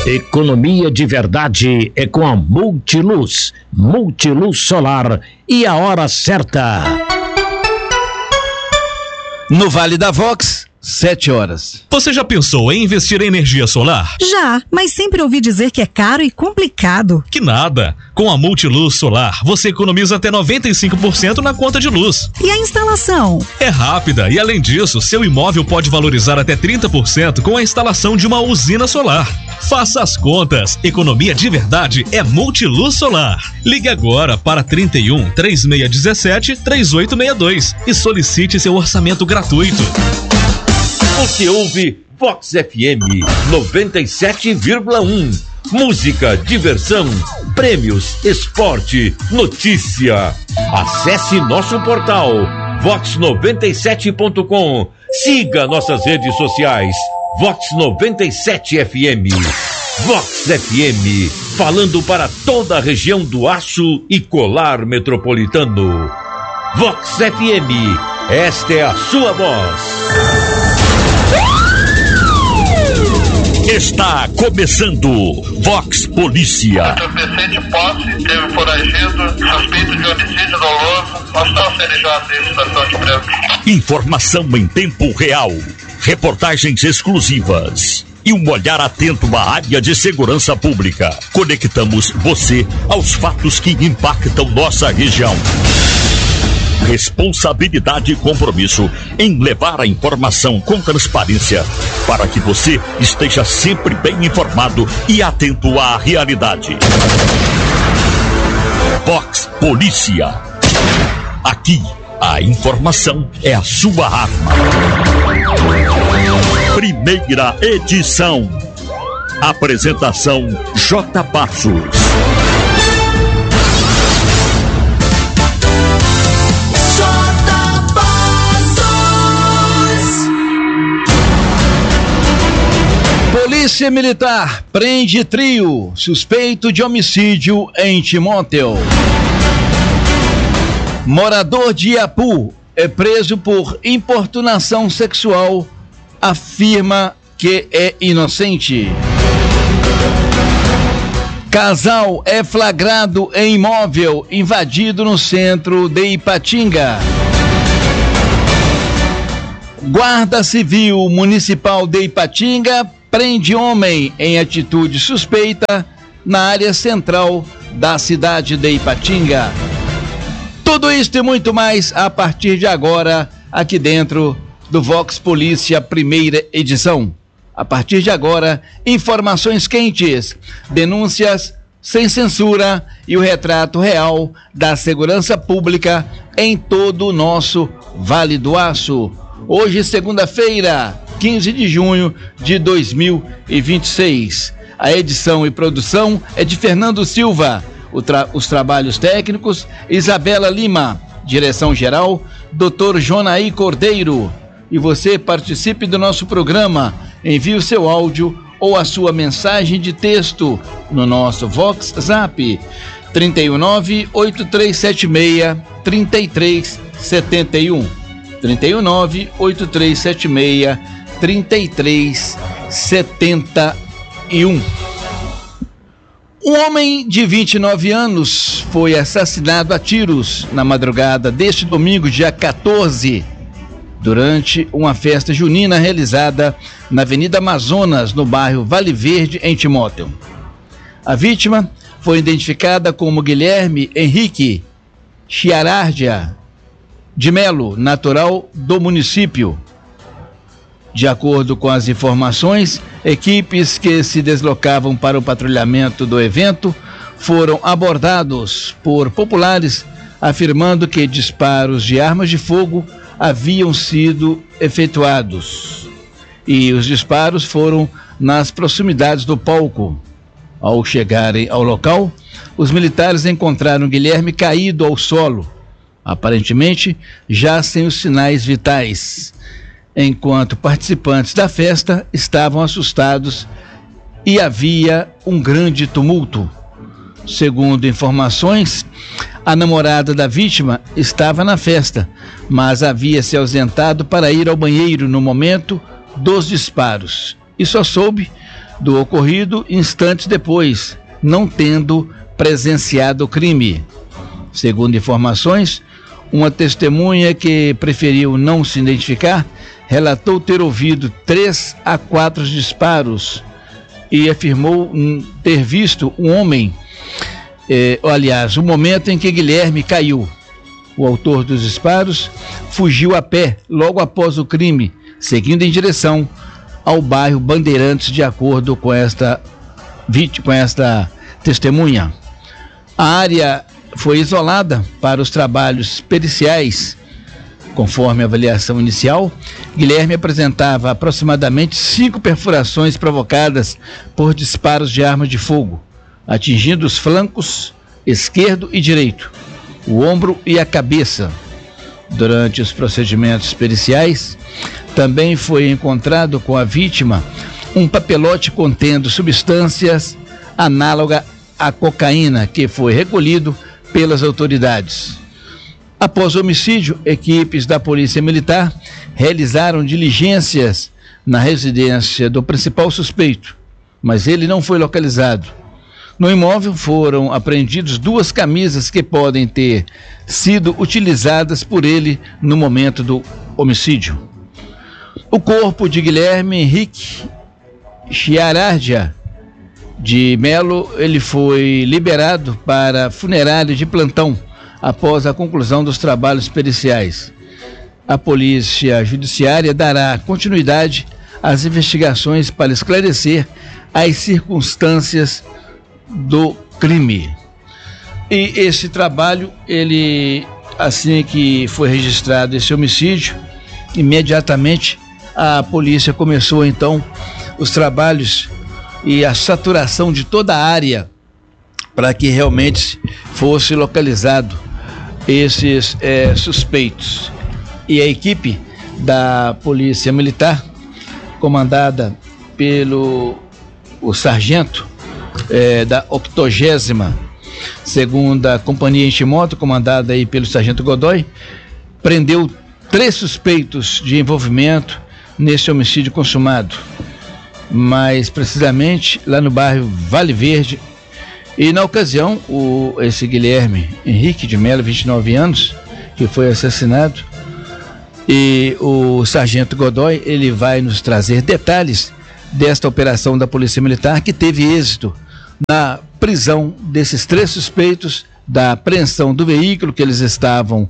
Economia de verdade é com a Multiluz. Multiluz Solar e a hora certa. No Vale da Vox, 7 horas. Você já pensou em investir em energia solar? Já, mas sempre ouvi dizer que é caro e complicado. Que nada! Com a Multiluz Solar, você economiza até 95% na conta de luz. E a instalação? É rápida e, além disso, seu imóvel pode valorizar até 30% com a instalação de uma usina solar. Faça as contas. Economia de verdade é Multiluz Solar. Ligue agora para 31 3617 3862 e solicite seu orçamento gratuito. Você ouve Vox FM 97,1. Música, diversão, prêmios, esporte, notícia. Acesse nosso portal vox97.com. Siga nossas redes sociais. Vox 97 FM. Vox FM, falando para toda a região do Aço e Colar Metropolitano. Vox FM, esta é a sua voz. Está começando Vox Polícia. O PC de posse teve foragido, suspeito de homicídio doloso, mostrar o CNJ em situação de branco. Informação em tempo real, reportagens exclusivas e um olhar atento à área de segurança pública. Conectamos você aos fatos que impactam nossa região. Responsabilidade e compromisso em levar a informação com transparência para que você esteja sempre bem informado e atento à realidade. Vox Polícia. Aqui, a informação é a sua arma. Primeira edição. Apresentação J. Passos. Polícia Militar prende trio suspeito de homicídio em Timóteo. Morador de Iapu é preso por importunação sexual, afirma que é inocente. Casal é flagrado em imóvel invadido no centro de Ipatinga. Guarda Civil Municipal de Ipatinga prende homem em atitude suspeita na área central da cidade de Ipatinga. Tudo isso e muito mais a partir de agora, aqui dentro do Vox Polícia, primeira edição. A partir de agora, informações quentes, denúncias sem censura e o retrato real da segurança pública em todo o nosso Vale do Aço. Hoje, segunda-feira, 15 de junho de 2026. A edição e produção é de Fernando Silva. Os trabalhos técnicos, Isabela Lima. Direção-geral, Dr. Jonaí Cordeiro. E você participe do nosso programa. Envie o seu áudio ou a sua mensagem de texto no nosso Vox Zap 319-8376-3371. 319-8376-3371. Um homem de 29 anos foi assassinado a tiros na madrugada deste domingo, dia 14, durante uma festa junina realizada na Avenida Amazonas, no bairro Vale Verde, em Timóteo. A vítima foi identificada como Guilherme Henrique Chiarardia de Melo, natural do município. De acordo com as informações, equipes que se deslocavam para o patrulhamento do evento foram abordados por populares, afirmando que disparos de armas de fogo haviam sido efetuados. E os disparos foram nas proximidades do palco. Ao chegarem ao local, os militares encontraram Guilherme caído ao solo, aparentemente já sem os sinais vitais, enquanto participantes da festa estavam assustados e havia um grande tumulto. Segundo informações, a namorada da vítima estava na festa, mas havia se ausentado para ir ao banheiro no momento dos disparos e só soube do ocorrido instantes depois, não tendo presenciado o crime. Segundo informações, uma testemunha que preferiu não se identificar relatou ter ouvido 3 a 4 disparos e afirmou ter visto um homem, o momento em que Guilherme caiu. O autor dos disparos fugiu a pé logo após o crime, seguindo em direção ao bairro Bandeirantes, de acordo com esta testemunha. A área foi isolada para os trabalhos periciais. Conforme a avaliação inicial, Guilherme apresentava aproximadamente 5 perfurações provocadas por disparos de arma de fogo, atingindo os flancos esquerdo e direito, o ombro e a cabeça. Durante os procedimentos periciais, também foi encontrado com a vítima um papelote contendo substâncias análogas à cocaína, que foi recolhido pelas autoridades. Após o homicídio, equipes da Polícia Militar realizaram diligências na residência do principal suspeito, mas ele não foi localizado. No imóvel foram apreendidos 2 camisas que podem ter sido utilizadas por ele no momento do homicídio. O corpo de Guilherme Henrique Chiarardia de Melo, ele foi liberado para funerária de plantão após a conclusão dos trabalhos periciais. A Polícia Judiciária dará continuidade às investigações para esclarecer as circunstâncias do crime. E esse trabalho, assim que foi registrado esse homicídio, imediatamente a polícia começou então os trabalhos e a saturação de toda a área para que realmente fosse localizado esses suspeitos. E a equipe da Polícia Militar, comandada pelo sargento da 82ª Companhia Enchimoto, comandada aí pelo sargento Godoy, prendeu 3 suspeitos de envolvimento nesse homicídio consumado, mais precisamente lá no bairro Vale Verde. E na ocasião, esse Guilherme Henrique de Melo, 29 anos, que foi assassinado, e o sargento Godoy, ele vai nos trazer detalhes desta operação da Polícia Militar, que teve êxito na prisão desses 3 suspeitos, da apreensão do veículo que eles estavam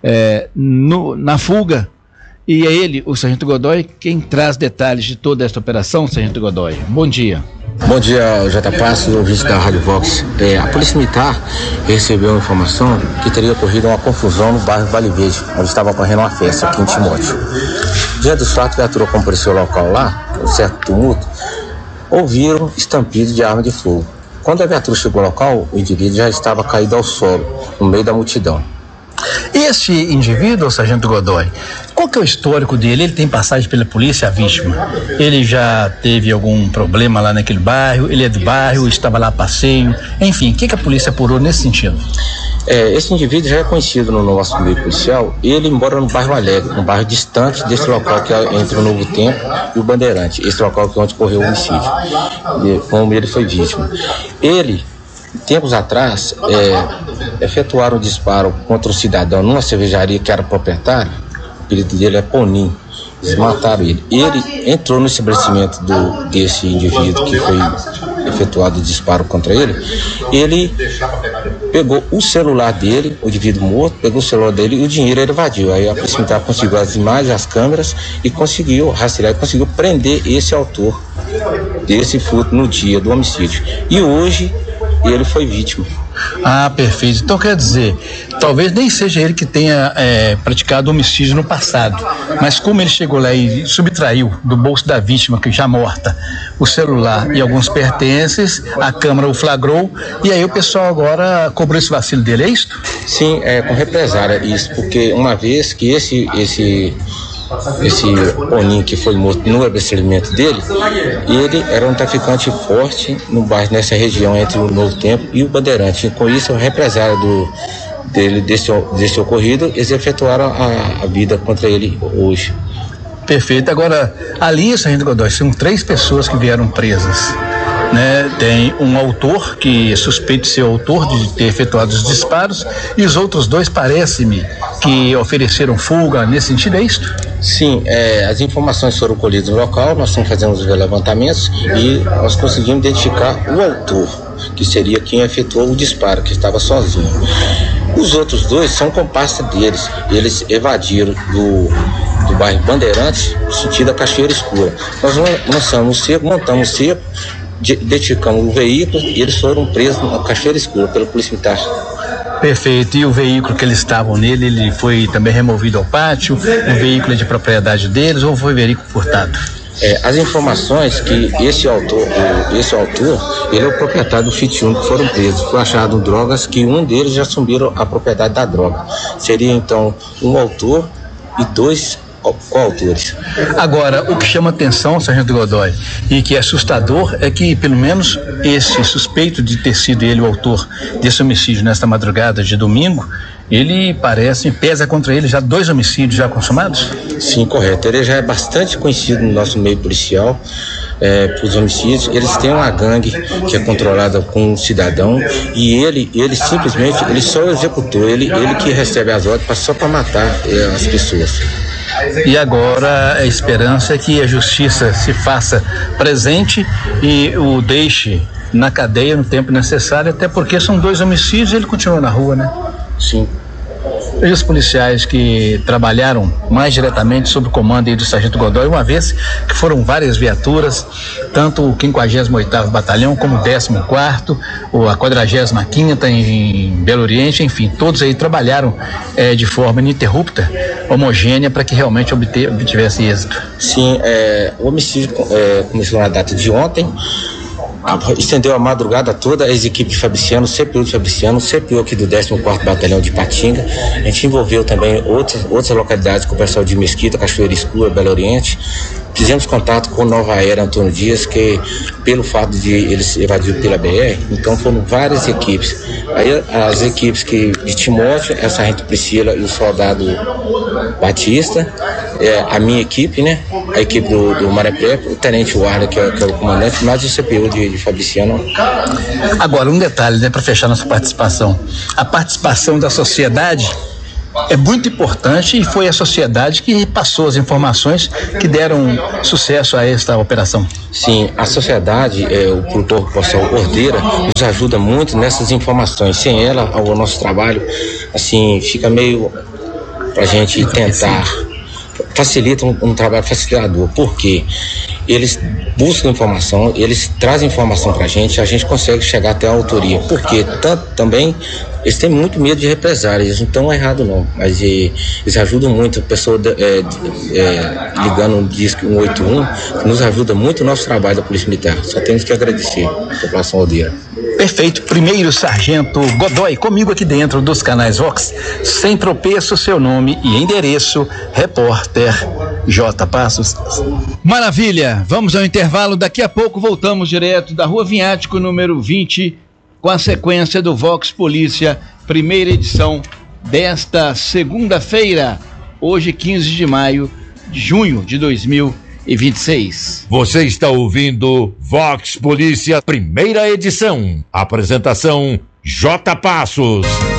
na fuga. E é ele, o sargento Godoy, quem traz detalhes de toda esta operação. Sargento Godoy, bom dia. Bom dia, J. Passos, ouvinte da Rádio Vox. A Polícia Militar recebeu informação que teria ocorrido uma confusão no bairro Vale Verde, onde estava ocorrendo uma festa aqui em Timóteo. Diante dos fatos, a viatura compareceu ao local lá, um certo tumulto, ouviram estampido de arma de fogo. Quando a viatura chegou ao local, o indivíduo já estava caído ao solo, no meio da multidão. Esse indivíduo, sargento Godoy, qual que é o histórico dele? Ele tem passagem pela polícia, a vítima? Ele já teve algum problema lá naquele bairro? Ele é do bairro, estava lá a passeio? Enfim, o que a polícia apurou nesse sentido? Esse indivíduo já é conhecido no nosso meio policial. Ele mora no bairro Alegre, um bairro distante desse local que é entre o Novo Tempo e o Bandeirante. Esse local que é onde ocorreu o homicídio, como ele foi vítima. Ele, tempos atrás, efetuaram um disparo contra um cidadão numa cervejaria que era proprietário. O apelido dele é Poninho. Eles mataram ele. Ele entrou no estabelecimento desse indivíduo que foi efetuado o disparo contra ele. Ele pegou o celular dele, o indivíduo morto, pegou o celular dele e o dinheiro ele evadiu. Aí a Polícia Militar conseguiu as imagens, as câmeras e conseguiu rastrear e conseguiu prender esse autor desse furto no dia do homicídio. E hoje ele foi vítima. Ah, perfeito. Então quer dizer, talvez nem seja ele que tenha praticado homicídio no passado, mas como ele chegou lá e subtraiu do bolso da vítima, que já morta, o celular e alguns pertences, a câmera o flagrou e aí o pessoal agora cobrou esse vacilo dele, é isso? Sim, com represária, isso, porque uma vez que esse Poninho que foi morto no estabelecimento dele, ele era um traficante forte no bairro, nessa região entre o Novo Tempo e o Bandeirante. E com isso, a represária desse ocorrido, eles efetuaram a vida contra ele hoje. Perfeito. Agora, ali, Sargento Godoy, são 3 pessoas que vieram presas, né? Tem um autor que é suspeito de ser o autor de ter efetuado os disparos, e os outros 2 parece-me que ofereceram fuga nesse sentido, é isso? Sim, as informações foram colhidas no local, nós estamos fazendo os levantamentos e nós conseguimos identificar o autor, que seria quem efetuou o disparo, que estava sozinho. Os outros 2 são comparsas deles, eles evadiram do bairro Bandeirantes, no sentido da Cachoeira Escura. Nós lançamos o cerco, montamos o cerco, identificamos o veículo e eles foram presos na Cachoeira Escura pela Polícia Militar. Perfeito. E o veículo que eles estavam nele, ele foi também removido ao pátio? O veículo é de propriedade deles ou foi veículo furtado? As informações que esse autor, ele é o proprietário do Fiat Uno que foram presos. Foi achado drogas que um deles já assumiram a propriedade da droga. Seria então um autor e 2 coautores. Agora, o que chama atenção, Sargento Godoy, e que é assustador, é que pelo menos esse suspeito de ter sido ele o autor desse homicídio nesta madrugada de domingo, ele pesa contra ele já 2 homicídios já consumados? Sim, correto. Ele já é bastante conhecido no nosso meio policial por homicídios. Eles têm uma gangue que é controlada com um cidadão e ele simplesmente, ele só executou, ele que recebe as ordens só para matar as pessoas. E agora a esperança é que a justiça se faça presente e o deixe na cadeia no tempo necessário, até porque são 2 homicídios e ele continua na rua, né? Sim. E os policiais que trabalharam mais diretamente sob o comando aí do Sargento Godoy, uma vez que foram várias viaturas, tanto o 58º Batalhão como o 14º, a 45ª em Belo Oriente, enfim, todos aí trabalharam de forma ininterrupta, homogênea, para que realmente obtivesse êxito. Sim, o homicídio começou na data de ontem, estendeu a madrugada toda, as equipes de Fabriciano, CPU de Fabriciano, CPU aqui do 14º Batalhão de Patinga. A gente envolveu também outras localidades com o pessoal de Mesquita, Cachoeira Escura, Belo Oriente. Fizemos contato com Nova Era, Antônio Dias, que pelo fato de eles evadirem pela BR, então foram várias equipes. Aí as equipes de Timóteo, a Sargento Priscila e o soldado Batista, a minha equipe, né? A equipe do Maré Preto, o Tenente Warner, que é o comandante, mais o CPU de Fabriciano. Agora, um detalhe, né, para fechar nossa participação. A participação da sociedade é muito importante e foi a sociedade que passou as informações que deram sucesso a esta operação. Sim, a sociedade, o produtor Postal Cordeira, nos ajuda muito nessas informações. Sem ela, o nosso trabalho, assim, fica meio pra gente tentar, facilita um trabalho facilitador, porque eles buscam informação, eles trazem informação pra gente, a gente consegue chegar até a autoria, porque também eles têm muito medo de represálias, eles não estão errados não, mas eles ajudam muito, a pessoa ligando no Disque 181, nos ajuda muito o nosso trabalho da Polícia Militar, só temos que agradecer a população aldeira. Perfeito. Primeiro Sargento Godoy, comigo aqui dentro dos canais Vox, sem tropeço, seu nome e endereço, repórter J. Passos. Maravilha, vamos ao intervalo, daqui a pouco voltamos direto da Rua Vinhático, número 20, com a sequência do Vox Polícia, primeira edição desta segunda-feira, hoje 15 de maio, de junho de 2026. Você está ouvindo Vox Polícia, primeira edição. Apresentação J. Passos.